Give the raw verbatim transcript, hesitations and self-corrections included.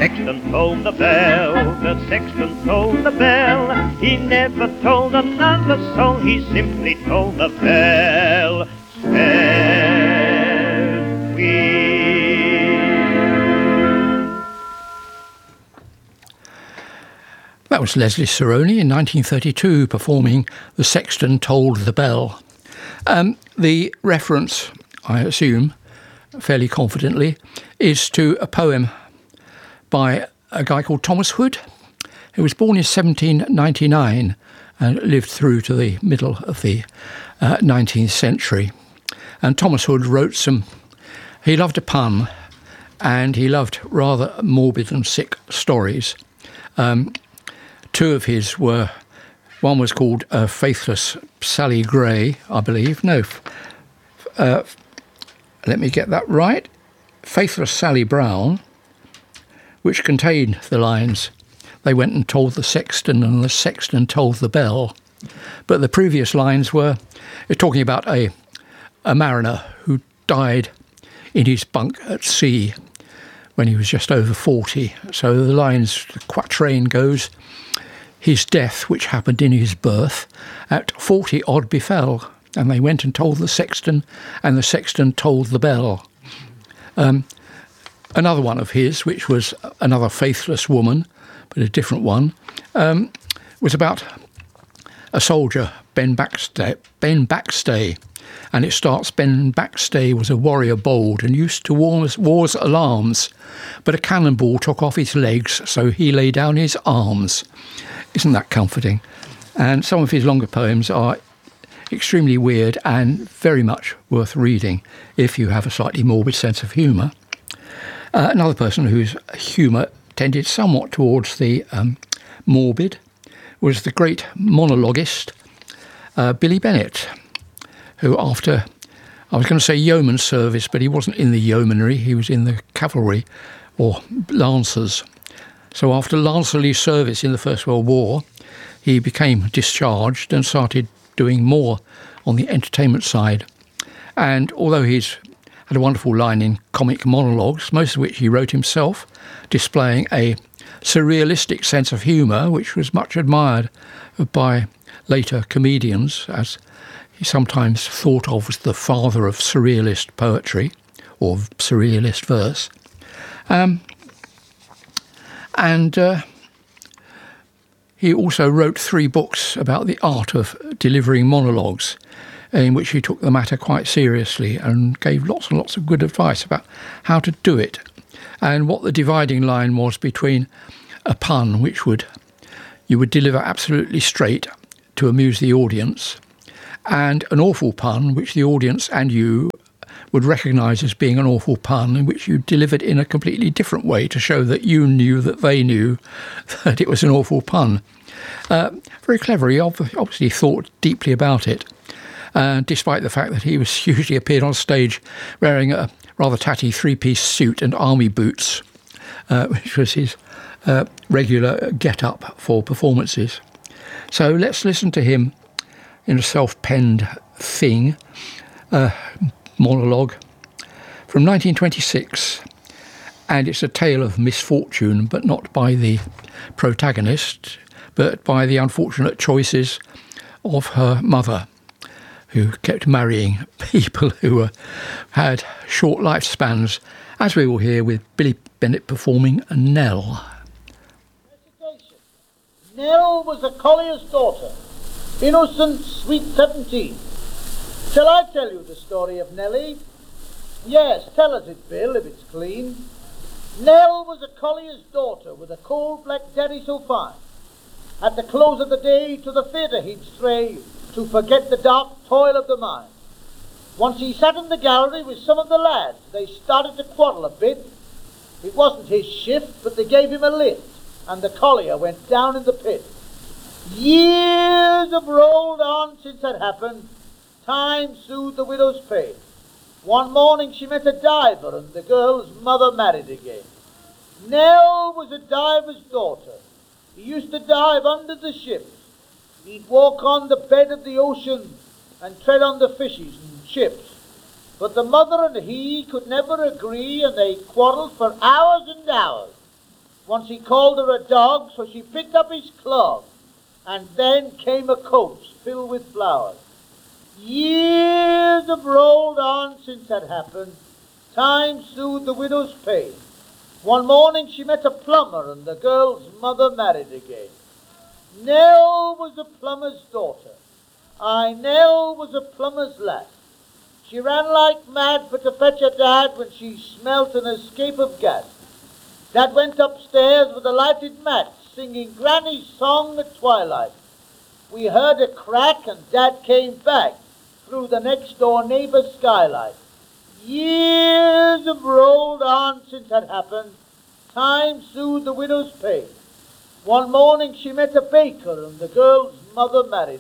sexton tolled the bell, the sexton tolled the bell. He never told another soul, he simply tolled the bell. Said we. That was Leslie Sarony in nineteen thirty-two performing The Sexton Tolled the Bell. Um, the reference, I assume, fairly confidently, is to a poem by a guy called Thomas Hood, who was born in seventeen ninety-nine and lived through to the middle of the uh, nineteenth century. And Thomas Hood wrote some, he loved a pun, and he loved rather morbid and sick stories. Um, two of his were, one was called uh, Faithless Sally Gray, I believe. No, uh, let me get that right. Faithless Sally Brown, which contained the lines, "They went and told the sexton, and the sexton told the bell." But the previous lines were talking about a, a mariner who died in his bunk at sea when he was just over forty. So the lines, the quatrain goes, "His death, which happened in his birth, at forty odd befell, and they went and told the sexton, and the sexton told the bell." Um, another one of his, which was another faithless woman, but a different one, um, was about a soldier, Ben Backstay, Ben Backstay, and it starts, "Ben Backstay was a warrior bold and used to war's, war's alarms, but a cannonball took off his legs, so he lay down his arms." Isn't that comforting? And some of his longer poems are extremely weird and very much worth reading if you have a slightly morbid sense of humour. Uh, another person whose humour tended somewhat towards the um, morbid was the great monologuist uh, Billy Bennett, who after, I was going to say yeoman service, but he wasn't in the yeomanry, he was in the cavalry or lancers. So after Lanceley service in the First World War, he became discharged and started doing more on the entertainment side. And although he's had a wonderful line in comic monologues, most of which he wrote himself, displaying a surrealistic sense of humour, which was much admired by later comedians, as he sometimes thought of as the father of surrealist poetry, or surrealist verse. Um, and uh, he also wrote three books about the art of delivering monologues, in which he took the matter quite seriously and gave lots and lots of good advice about how to do it, and what the dividing line was between a pun, which would you would deliver absolutely straight to amuse the audience, and an awful pun, which the audience and you would recognise as being an awful pun, in which you delivered in a completely different way to show that you knew that they knew that it was an awful pun. Uh, very clever. He obviously thought deeply about it, uh, despite the fact that he was usually appeared on stage wearing a rather tatty three-piece suit and army boots, uh, which was his uh, regular get-up for performances. So let's listen to him in a self-penned thing, uh, monologue from nineteen twenty-six, and it's a tale of misfortune, but not by the protagonist, but by the unfortunate choices of her mother, who kept marrying people who were, had short lifespans, as we will hear with Billy Bennett performing Nell. Nell was a collier's daughter, innocent, sweet seventeen. Shall I tell you the story of Nellie? Yes, tell us it, Bill, if it's clean. Nell was a collier's daughter with a cold black daddy so fine. At the close of the day to the theatre he'd stray to forget the dark toil of the mine. Once he sat in the gallery with some of the lads. They started to quarrel a bit. It wasn't his shift, but they gave him a lift, and the collier went down in the pit. Years have rolled on since that happened. Time soothed the widow's pain. One morning she met a diver, and the girl's mother married again. Nell was a diver's daughter. He used to dive under the ships. He'd walk on the bed of the ocean and tread on the fishes and chips. But the mother and he could never agree, and they quarrelled for hours and hours. Once he called her a dog, so she picked up his club, and then came a coach filled with flowers. Years have rolled on since that happened. Time soothed the widow's pain. One morning she met a plumber, and the girl's mother married again. Nell was a plumber's daughter. Aye, Nell was a plumber's lass. She ran like mad for to fetch her dad when she smelt an escape of gas. Dad went upstairs with a lighted match, singing Granny's song at twilight. We heard a crack, and Dad came back through the next door neighbor's skylight. Years have rolled on since that happened. Time soothed the widow's pain. One morning she met a baker, and the girl's mother married